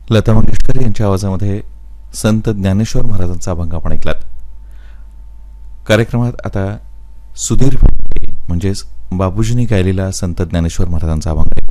लता मंगेशकर यांच्या आवाजामध्ये संत ज्ञानेश्वर महाराजांचा अभंग आपण ऐकलात. कार्यक्रमात आता सुधीर फडके म्हणजेच बाबूजींनी गायलेला संत ज्ञानेश्वर महाराजांचा अभंग ऐकूया.